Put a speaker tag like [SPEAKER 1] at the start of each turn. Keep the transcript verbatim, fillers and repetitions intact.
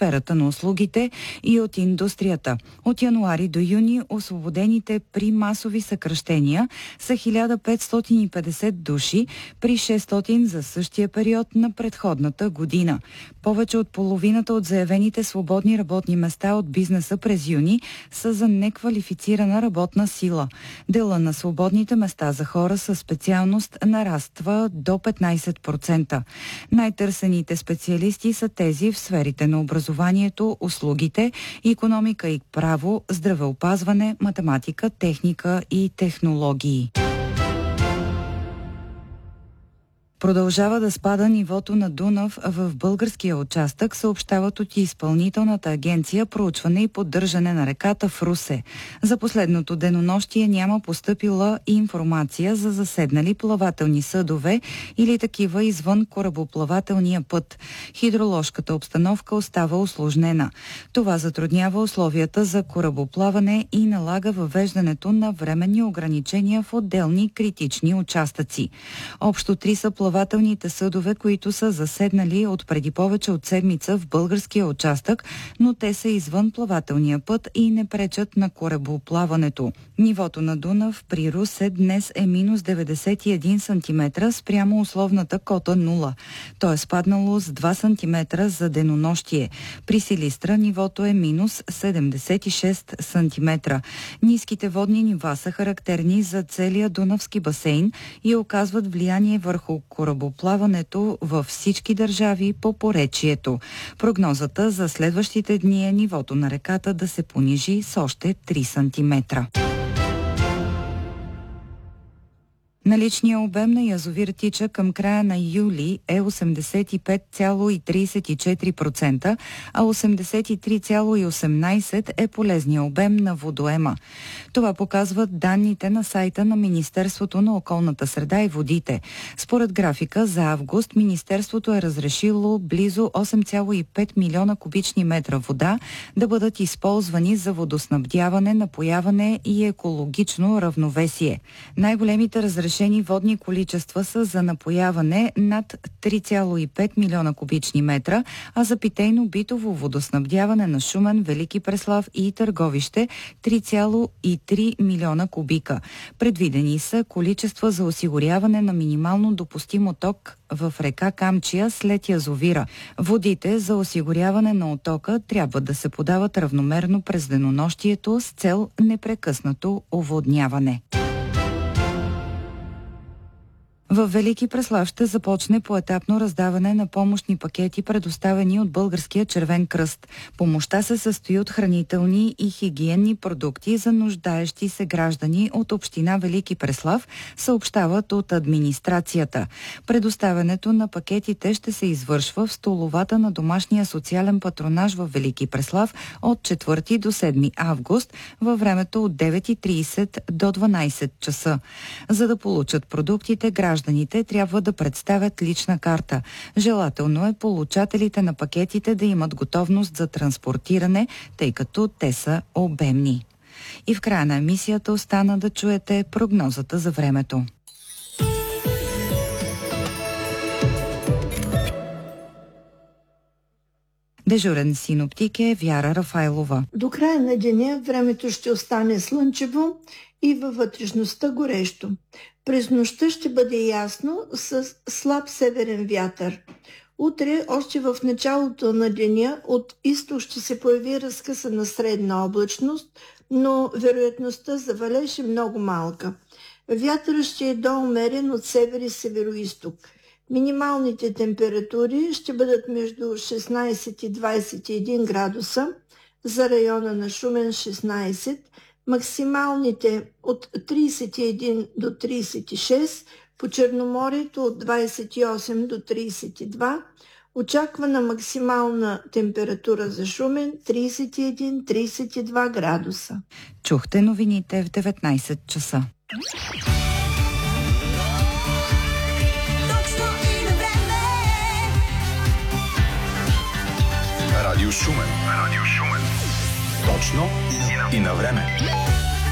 [SPEAKER 1] сферата на услугите и от индустрията. От януари до юни освободените при масови съкращения са хиляда петстотин и петдесет души при шестстотин за същия период на предходната година. Повече от половината от заявените свободни работни места от бизнеса през юни са за неквалифицирана работна сила. Дела на свободните места за хора със специалност нараства до петнайсет процента. Най-търсените специалисти са тези в сферите на образованието, услугите, икономика и право, здравеопазване, математика, техника и технологии. Продължава да спада нивото на Дунав в българския участък, съобщават от Изпълнителната агенция проучване и поддържане на реката в Русе. За последното денонощие няма постъпила информация за заседнали плавателни съдове или такива извън корабоплавателния път. Хидроложката обстановка остава усложнена. Това затруднява условията за корабоплаване и налага въвеждането на временни ограничения в отделни критични участъци. Общо три са плавателните плавателните съдове, които са заседнали от преди повече от седмица в българския участък, но те са извън плавателния път и не пречат на корабоплаването. Нивото на Дунав при Русе днес е минус деветдесет и един сантиметра спрямо условната кота нула. То е спаднало с два сантиметра за денонощие. При Силистра нивото е минус седемдесет и шест сантиметра. Ниските водни нива са характерни за целия Дунавски басейн и оказват влияние върху корабоплаването във всички държави по поречието. Прогнозата за следващите дни е нивото на реката да се понижи с още три сантиметра. Наличният обем на язовир Тича към края на юли е осемдесет и пет цяло трийсет и четири процента, а осемдесет и три цяло осемнайсет процента е полезният обем на водоема. Това показват данните на сайта на Министерството на околната среда и водите. Според графика за август Министерството е разрешило близо осем цяло и пет милиона кубични метра вода да бъдат използвани за водоснабдяване, напояване и екологично равновесие. Най-големите разрешения Решени водни количества са за напояване над три цяло и пет милиона кубични метра, а за питейно-битово водоснабдяване на Шумен, Велики Преслав и Търговище три цяло и три милиона кубика. Предвидени са количества за осигуряване на минимално допустим отток в река Камчия след язовира. Водите за осигуряване на оттока трябва да се подават равномерно през денонощието с цел непрекъснато оводняване. В Велики Преслав ще започне поетапно раздаване на помощни пакети, предоставени от Българския червен кръст. Помощта се състои от хранителни и хигиенни продукти за нуждаещи се граждани от община Велики Преслав, съобщават от администрацията. Предоставянето на пакетите ще се извършва в столовата на домашния социален патронаж в Велики Преслав от четвърти до седми август във времето от девет и трийсет до дванайсет часа. За да получат продуктите, гражданите Гражданите трябва да представят лична карта. Желателно е получателите на пакетите да имат готовност за транспортиране, тъй като те са обемни. И в края на емисията остана да чуете прогнозата за времето. Дежурен синоптик е Вяра Рафайлова.
[SPEAKER 2] До края на деня времето ще остане слънчево и във вътрешността горещо. През нощта ще бъде ясно с слаб северен вятър. Утре, още в началото на деня, от изток ще се появи разкъсана средна облачност, но вероятността за валеж е много малка. Вятърът ще е доумерен от север и североизток. Минималните температури ще бъдат между шестнайсет и двайсет и един градуса, за района на Шумен шестнайсет, максималните от трийсет и един до трийсет и шест, по Черноморието от двайсет и осем до трийсет и два, очаквана максимална температура за Шумен трийсет и един до трийсет и два градуса.
[SPEAKER 1] Чухте новините в деветнайсет часа.
[SPEAKER 3] Радио Шумен. Радио Шумен. Точно и на време.